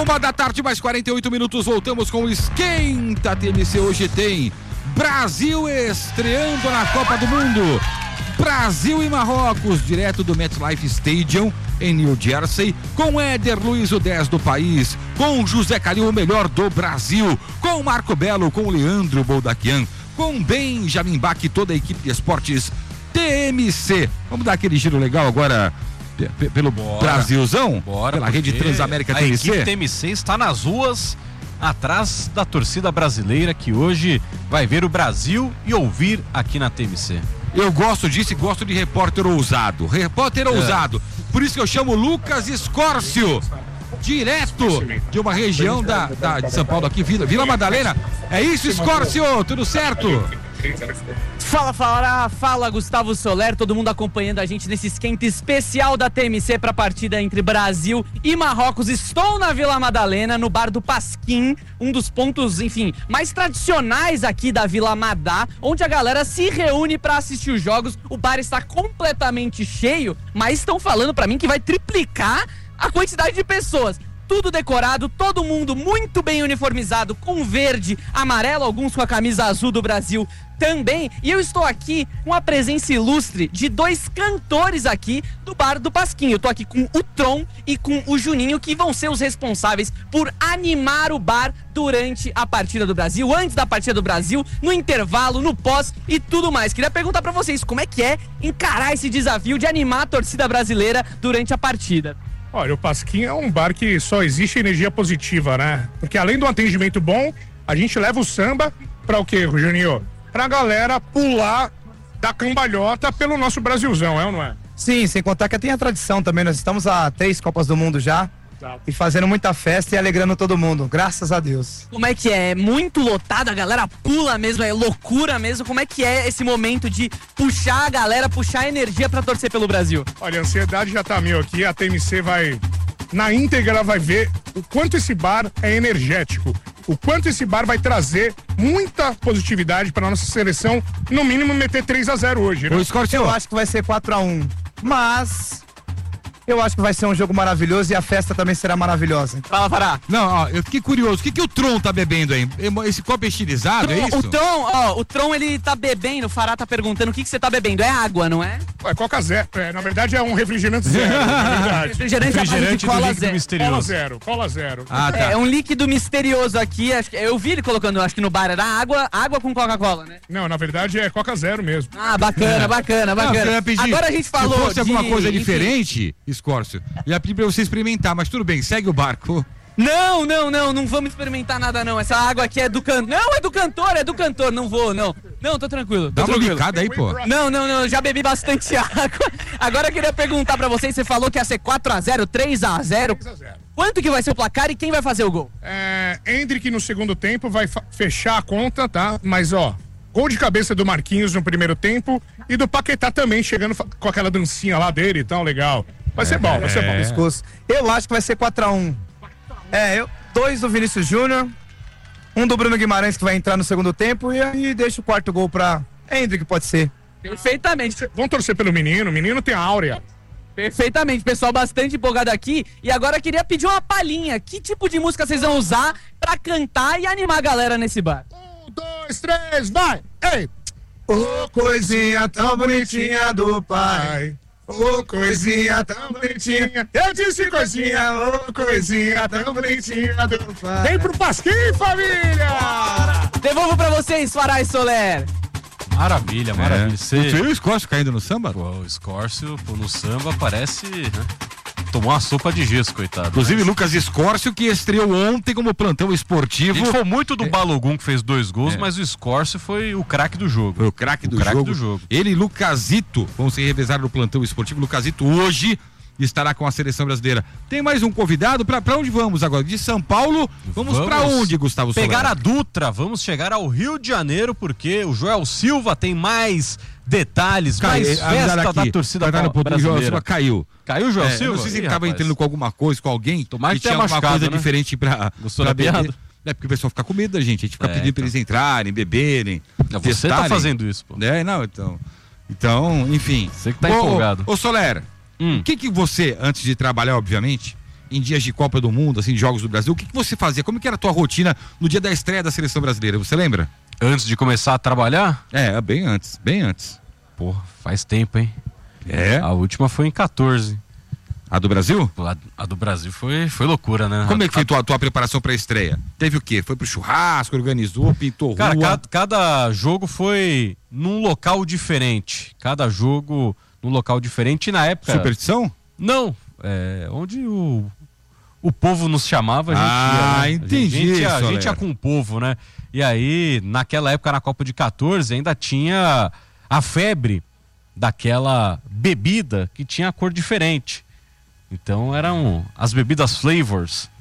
1h mais 48 minutos, voltamos com o Esquenta TMC. Hoje tem Brasil estreando na Copa do Mundo. Brasil e Marrocos, direto do MetLife Stadium em New Jersey, com Éder Luiz, o 10 do país, com José Calil, o melhor do Brasil, com Marco Belo, com Leandro Boldaquian, com Benjamin Bach e toda a equipe de esportes TMC. Vamos dar aquele giro legal agora pelo Brasilzão? Pela rede Transamérica TMC. A equipe TMC está nas ruas, atrás da torcida brasileira, que hoje vai ver o Brasil e ouvir aqui na TMC. Eu gosto disso e gosto de repórter ousado. Repórter ousado. Por isso que eu chamo Lucas Escórcio, direto de uma região de São Paulo aqui, Vila Madalena. É isso, Escórcio? Tudo certo? Fala Gustavo Soler, todo mundo acompanhando a gente nesse esquenta especial da TMC para a partida entre Brasil e Marrocos. Estou na Vila Madalena, no bar do Pasquim, um dos pontos, enfim, mais tradicionais aqui da Vila Madá, onde a galera se reúne para assistir os jogos. O bar está completamente cheio, mas estão falando para mim que vai triplicar a quantidade de pessoas. Tudo decorado, todo mundo muito bem uniformizado, com verde, amarelo, alguns com a camisa azul do Brasil também. E eu estou aqui com a presença ilustre de dois cantores aqui do bar do Pasquinho. Eu estou aqui com o Tron e com o Juninho, que vão ser os responsáveis por animar o bar durante a partida do Brasil, antes da partida do Brasil, no intervalo, no pós e tudo mais. Queria perguntar para vocês, como é que é encarar esse desafio de animar a torcida brasileira durante a partida? Olha, o Pasquim é um bar que só existe energia positiva, né? Porque além do atendimento bom, a gente leva o samba pra o quê, Juninho? Pra galera pular da cambalhota pelo nosso Brasilzão, é ou não é? Sim, sem contar que tem a tradição também. Nós estamos há 3 Copas do Mundo já. E fazendo muita festa e alegrando todo mundo, graças a Deus. Como é que é? É muito lotado, a galera pula mesmo, é loucura mesmo. Como é que é esse momento de puxar a galera, puxar a energia pra torcer pelo Brasil? Olha, a ansiedade já tá mil aqui, a TMC vai, na íntegra, vai ver o quanto esse bar é energético, o quanto esse bar vai trazer muita positividade pra nossa seleção, no mínimo meter 3-0 hoje, né? Eu acho que vai ser 4-1, mas eu acho que vai ser um jogo maravilhoso e a festa também será maravilhosa. Fala, Fará. Não, ó, eu fiquei curioso. O que o Tron tá bebendo aí? Esse copo é estilizado, é isso? O Tron, ele tá bebendo, o Fará tá perguntando o que você tá bebendo. É água, não é? É Coca Zero. Na verdade é um refrigerante zero, na verdade. Refrigerante do cola líquido zero. misterioso. Cola zero. Ah, tá. É um líquido misterioso aqui. Eu vi ele colocando, acho que no bar era água com Coca-Cola, né? Não, na verdade é Coca Zero mesmo. Ah, bacana. Não, eu ia pedir, agora a gente falou se fosse alguma coisa enfim, diferente, Escórcio, ia pedir pra você experimentar, mas tudo bem, segue o barco. Não vamos experimentar nada não. Essa água aqui é do cantor. Não, é do cantor, não vou, não. Não, tô tranquilo. Dá uma bicada aí, pô. Não, já bebi bastante água. Agora eu queria perguntar pra vocês, você falou que ia ser 4-0, 3-0. 3-0. Quanto que vai ser o placar e quem vai fazer o gol? Hendrick no segundo tempo vai fechar a conta, tá? Mas ó, gol de cabeça do Marquinhos no primeiro tempo e do Paquetá também, chegando com aquela dancinha lá dele e tal, legal. Vai ser bom. Pescoço. Eu acho que vai ser 4-1. 2 do Vinícius Júnior, 1 do Bruno Guimarães, que vai entrar no segundo tempo, e aí deixa o quarto gol pra Hendrick, pode ser. Perfeitamente. Vamos torcer pelo menino, o menino tem a áurea. Perfeitamente, pessoal bastante empolgado aqui. E agora eu queria pedir uma palhinha. Que tipo de música vocês vão usar pra cantar e animar a galera nesse bar? 1, 2, 3, vai! Ei! Ô, coisinha tão bonitinha do pai. Ô, coisinha tão bonitinha. Eu disse coisinha, ô, coisinha tão bonitinha do pai. Vem pro Pasquim, família! Devolvo pra vocês, Fará e Soler. Maravilha. Você viu o Escórcio caindo no samba? Pô, o Escórcio no samba parece, né? Tomou uma sopa de gesso, coitado. Inclusive, Lucas Escórcio, que estreou ontem como plantão esportivo. A gente falou muito do Balogun, que fez 2 gols, mas o Escórcio foi o craque do jogo. Foi o craque do jogo. Ele e Lucasito vão se revezar no plantão esportivo. Lucasito hoje estará com a seleção brasileira. Tem mais um convidado? Pra onde vamos agora? De São Paulo, vamos pra onde, Gustavo Soler? Pegar a Dutra, vamos chegar ao Rio de Janeiro, porque o Joel Silva tem mais detalhes, mais festa da torcida brasileira. O Joel Silva caiu. Caiu o Joel Silva? Não sei se ele estava entrando com alguma coisa, com alguém, Tomara que tinha tenha alguma machucado, coisa né? diferente pra beber. É porque o pessoal fica com medo da gente. A gente fica pedindo pra eles entrarem, beberem. Você tá fazendo isso, pô. Então, enfim. Você que tá empolgado. Ô Soler, o que você, antes de trabalhar, obviamente, em dias de Copa do Mundo, assim, de Jogos do Brasil, o que você fazia? Como que era a tua rotina no dia da estreia da seleção brasileira? Você lembra? Antes de começar a trabalhar? Bem antes, bem antes. Porra, faz tempo, hein? A última foi em 14. A do Brasil? A do Brasil foi loucura, né? Como é que foi tua preparação pra estreia? Teve o quê? Foi pro churrasco, organizou, pintou rua? Cara, cada jogo foi num local diferente. Cada jogo num local diferente e na época... Superstição? Não, onde o povo nos chamava, a gente ia, né? Entendi. A gente ia com o povo, né? E aí, naquela época, na Copa de 14, ainda tinha a febre daquela bebida que tinha cor diferente. Então eram as bebidas flavors.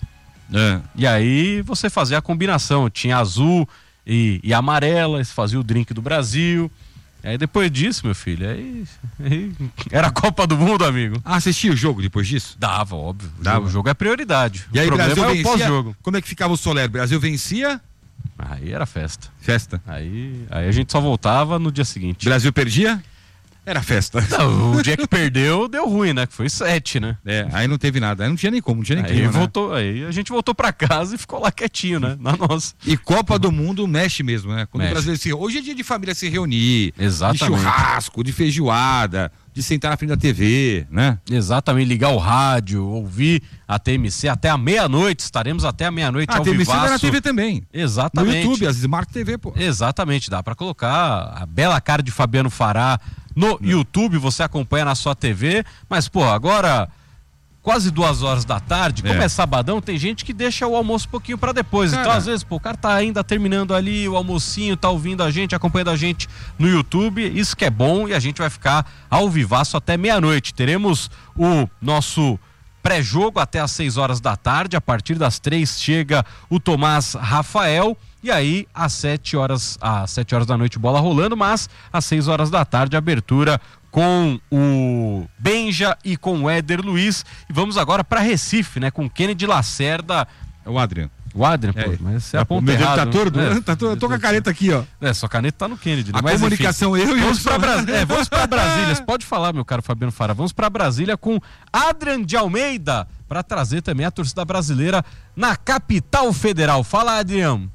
E aí você fazia a combinação, tinha azul e amarela, você fazia o drink do Brasil. Aí depois disso, meu filho, aí era a Copa do Mundo, amigo. Assistia o jogo depois disso? Dava, óbvio. Dava. O jogo é prioridade. E aí o Brasil vencia, é o pós-jogo. Como é que ficava o Soler? O Brasil vencia? Aí era festa. Festa. Aí a gente só voltava no dia seguinte. Brasil perdia? Era festa. Não, o dia que perdeu, deu ruim, né? Que foi 7, né? Aí não teve nada. Aí não tinha nem como, não tinha nem clima, aí a gente voltou pra casa e ficou lá quietinho, né? Na nossa. E Copa do Mundo mexe mesmo, né? Quando mexe. o brasileiro hoje é dia de família se reunir. Exatamente. De churrasco, de feijoada, de sentar na frente da TV, né? Exatamente, ligar o rádio, ouvir a TMC até a meia-noite. Estaremos até a meia-noite ao vivaço. A TMC vai na TV também. Exatamente. No YouTube, as Smart TV, pô. Exatamente, dá pra colocar a bela cara de Fabiano Fará no YouTube, você acompanha na sua TV, mas, pô, agora quase 2 horas da tarde, como é sabadão, tem gente que deixa o almoço um pouquinho pra depois. Cara. Então, às vezes, pô, o cara tá ainda terminando ali o almocinho, tá ouvindo a gente, acompanhando a gente no YouTube, isso que é bom, e a gente vai ficar ao vivaço até meia-noite. Teremos o nosso pré-jogo até às 6 horas da tarde, a partir das 3 chega o Tomás Rafael, e aí às 7 horas da noite bola rolando, mas às 6 horas da tarde abertura com o Benja e com o Éder Luiz. E vamos agora para Recife, né, com Kennedy Lacerda. O Adrian. O Adrian, pô, mas você aponta errado. Tá torto, né? Eu tô com a caneta aqui, ó. Sua caneta tá no Kennedy. A comunicação, enfim, vamos pra Brasília. Você pode falar, meu caro Fabiano Fará. Vamos pra Brasília com Adrian de Almeida para trazer também a torcida brasileira na capital federal. Fala, Adrian.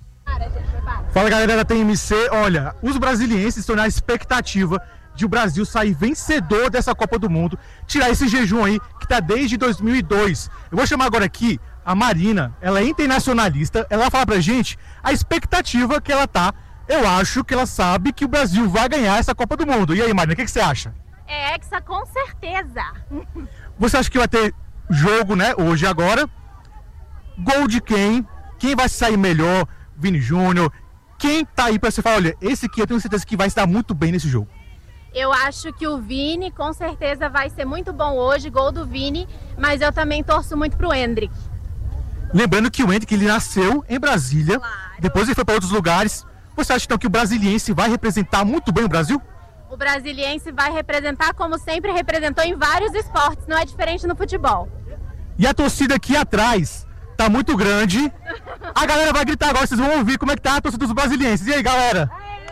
Fala, galera da TMC. Olha, os brasilienses estão na expectativa de o Brasil sair vencedor dessa Copa do Mundo, tirar esse jejum aí que tá desde 2002. Eu vou chamar agora aqui a Marina, ela é internacionalista, ela vai falar pra gente a expectativa que ela tá. Eu acho que ela sabe que o Brasil vai ganhar essa Copa do Mundo. E aí, Marina, o que você acha? É Hexa, com certeza. Você acha que vai ter jogo, né, hoje agora? Gol de quem? Quem vai sair melhor? Vini Júnior? Quem tá aí pra você falar, olha, esse aqui eu tenho certeza que vai se dar muito bem nesse jogo? Eu acho que o Vini com certeza vai ser muito bom hoje, gol do Vini, mas eu também torço muito pro Endrick. Lembrando que o Endrick, ele nasceu em Brasília, claro. Depois ele foi para outros lugares. Você acha então que o brasiliense vai representar muito bem o Brasil? O brasiliense vai representar como sempre representou em vários esportes, não é diferente no futebol. E a torcida aqui atrás tá muito grande. A galera vai gritar agora, vocês vão ouvir como é que tá a torcida dos brasilienses. E aí, galera?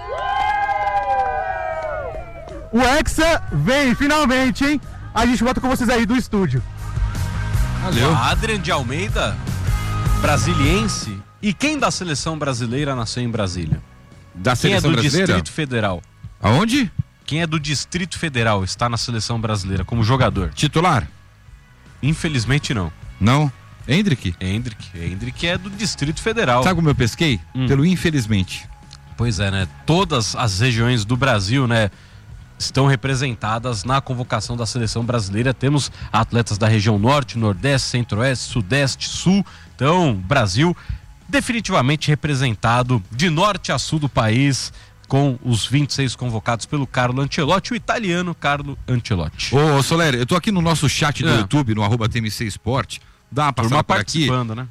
O Hexa vem, finalmente, hein? A gente volta com vocês aí do estúdio. Valeu. O Adrian de Almeida, brasiliense. E quem da seleção brasileira nasceu em Brasília? Da seleção brasileira? Quem é do Distrito Federal? Aonde? Quem é do Distrito Federal está na seleção brasileira como jogador? Titular? Infelizmente não. Não? Endrick é do Distrito Federal. Sabe como eu pesquei? Pelo infelizmente. Pois é, né? Todas as regiões do Brasil, né, estão representadas na convocação da seleção brasileira. Temos atletas da região norte, nordeste, centro-oeste, sudeste, sul. Então, Brasil definitivamente representado de norte a sul do país, com os 26 convocados pelo Carlo Ancelotti, o italiano Carlo Ancelotti. Ô Soler, eu tô aqui no nosso chat do YouTube, no @TMC Esporte. Dá uma passada por aqui. Né?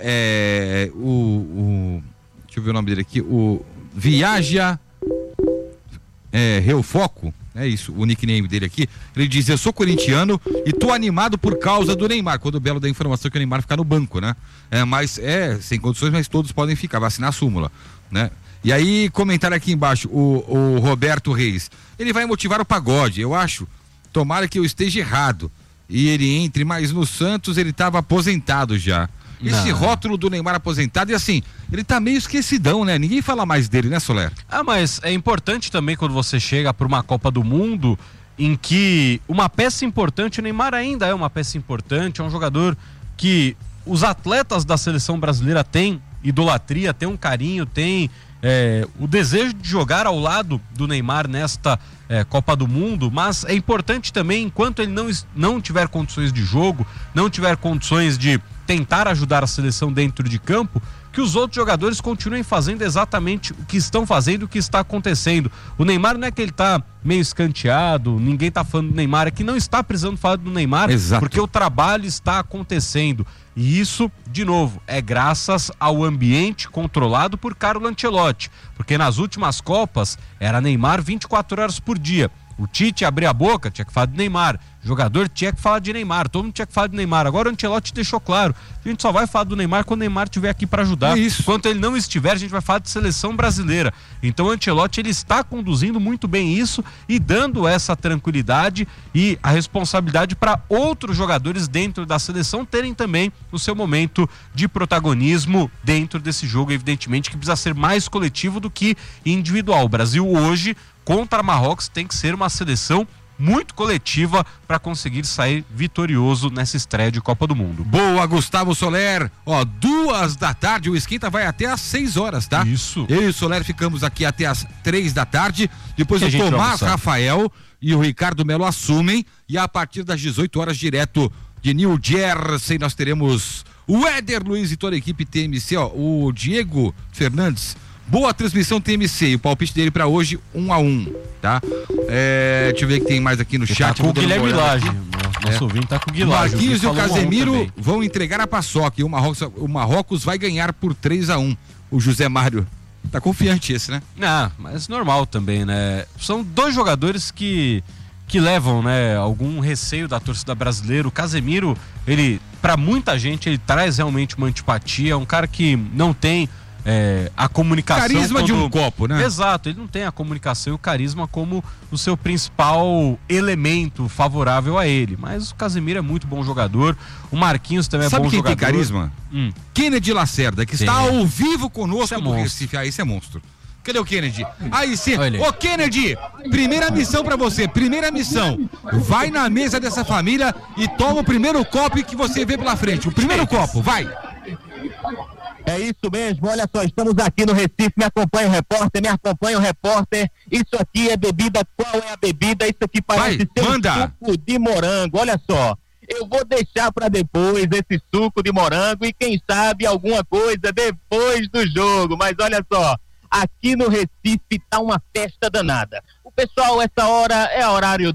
Deixa eu ver o nome dele aqui. O Viaja Reufoco. É isso, o nickname dele aqui. Ele diz: eu sou corintiano e tô animado por causa do Neymar. Quando o Belo dá a informação que o Neymar fica no banco, né? Mas sem condições, mas todos podem ficar, vai assinar a súmula, né? E aí, comentário aqui embaixo, o Roberto Reis. Ele vai motivar o pagode, eu acho. Tomara que eu esteja errado. e ele entre, mas no Santos ele estava aposentado já. Esse rótulo do Neymar aposentado, e assim, ele tá meio esquecidão, né? Ninguém fala mais dele, né, Soler? Mas é importante também quando você chega para uma Copa do Mundo em que uma peça importante, o Neymar ainda é uma peça importante, é um jogador que os atletas da seleção brasileira têm idolatria, têm um carinho, têm o desejo de jogar ao lado do Neymar nesta Copa do Mundo, mas é importante também, enquanto ele não tiver condições de jogo, não tiver condições de tentar ajudar a seleção dentro de campo, que os outros jogadores continuem fazendo exatamente o que estão fazendo, o que está acontecendo. O Neymar não é que ele está meio escanteado, ninguém está falando do Neymar, é que não está precisando falar do Neymar, porque o trabalho está acontecendo. E isso, de novo, é graças ao ambiente controlado por Carlo Ancelotti, porque nas últimas Copas era Neymar 24 horas por dia. O Tite abria a boca, tinha que falar de Neymar. O jogador tinha que falar de Neymar. Todo mundo tinha que falar de Neymar. Agora o Ancelotti deixou claro. A gente só vai falar do Neymar quando o Neymar estiver aqui para ajudar. Enquanto ele não estiver, a gente vai falar de seleção brasileira. Então o Ancelotti, ele está conduzindo muito bem isso e dando essa tranquilidade e a responsabilidade para outros jogadores dentro da seleção terem também o seu momento de protagonismo dentro desse jogo, evidentemente, que precisa ser mais coletivo do que individual. O Brasil hoje, contra Marrocos, tem que ser uma seleção muito coletiva para conseguir sair vitorioso nessa estreia de Copa do Mundo. Boa, Gustavo Soler. 2 da tarde, o Esquenta vai até às 6 horas, tá? Isso. Eu e o Soler ficamos aqui até às 3 da tarde. Depois o Tomás Rafael e o Ricardo Melo assumem. E a partir das 18 horas, direto de New Jersey, nós teremos o Éder Luiz e toda a equipe TMC. O Diego Fernandes. Boa transmissão TMC, e o palpite dele pra hoje 1-1, tá? Deixa eu ver o que tem mais aqui no chat. Tá com o Guilherme Lage. Nosso ouvinte tá com o Guilherme. Marquinhos e o Casemiro vão entregar a paçoca e o Marrocos vai ganhar por 3-1. O José Mário tá confiante esse, né? Mas normal também, né? São dois jogadores que levam, né, algum receio da torcida brasileira. O Casemiro, ele, pra muita gente, ele traz realmente uma antipatia, é um cara que não tem a comunicação... Carisma de um copo, né? Exato, ele não tem a comunicação e o carisma como o seu principal elemento favorável a ele. Mas o Casemiro é muito bom jogador, o Marquinhos também é bom jogador. Sabe quem tem carisma? Kennedy Lacerda, que está ao vivo conosco no Recife. Esse é monstro. Cadê o Kennedy? Aí sim. Ô Kennedy, primeira missão pra você, primeira missão. Vai na mesa dessa família e toma o primeiro copo que você vê pela frente. O primeiro copo, vai. É isso mesmo, olha só, estamos aqui no Recife, me acompanha o repórter, isso aqui é bebida, qual é a bebida? Isso aqui parece ser um suco de morango, olha só, eu vou deixar para depois esse suco de morango e quem sabe alguma coisa depois do jogo, mas olha só, aqui no Recife tá uma festa danada, o pessoal, essa hora é horário